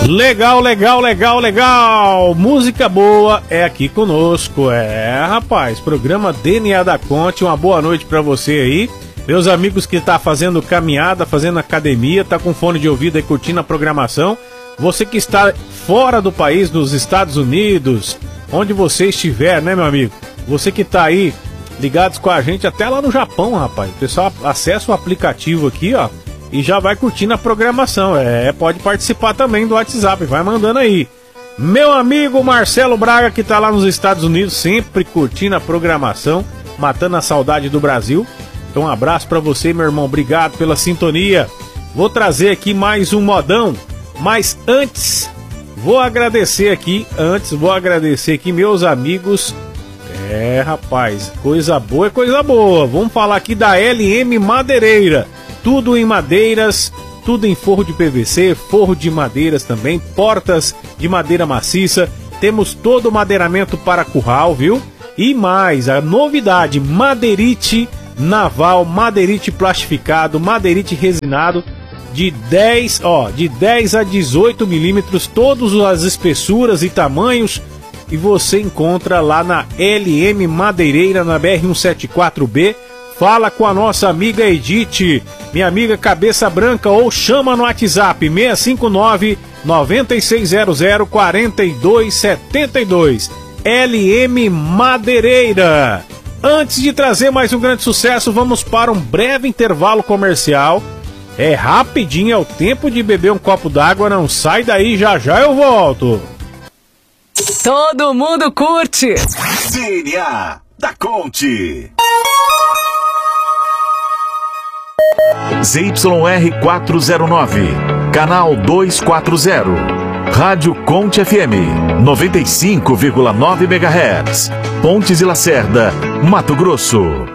Legal, legal, legal, legal. Música boa é aqui conosco. Rapaz, programa DNA da Conte. Uma boa noite pra você aí. Meus amigos que tá fazendo caminhada, fazendo academia, tá com fone de ouvido aí curtindo a programação. Você que está fora do país, nos Estados Unidos, onde você estiver, né, meu amigo? Você que tá aí ligados com a gente até lá no Japão, rapaz. O pessoal acessa o aplicativo aqui, ó, e já vai curtindo a programação. Pode participar também do WhatsApp, vai mandando aí. Meu amigo Marcelo Braga, que tá lá nos Estados Unidos, sempre curtindo a programação, matando a saudade do Brasil. Então um abraço pra você, meu irmão, obrigado pela sintonia. Vou trazer aqui mais um modão, mas antes vou agradecer aqui meus amigos. Rapaz, coisa boa é coisa boa. Vamos falar aqui da LM Madeireira. Tudo em madeiras, tudo em forro de PVC, forro de madeiras também, portas de madeira maciça. Temos todo o madeiramento para curral, viu? E mais, a novidade, madeirite naval, madeirite plastificado, madeirite resinado de 10 a 18 milímetros, todas as espessuras e tamanhos, e você encontra lá na LM Madeireira, na BR-174B. Fala com a nossa amiga Edith, minha amiga Cabeça Branca, ou chama no WhatsApp 659-9600-4272. LM Madeireira. Antes de trazer mais um grande sucesso, vamos para um breve intervalo comercial. É rapidinho, é o tempo de beber um copo d'água, não sai daí, já já eu volto. Todo mundo curte DNA da Conte. ZYR 409, canal 240. Rádio Conte FM, 95,9 MHz. Pontes e Lacerda, Mato Grosso.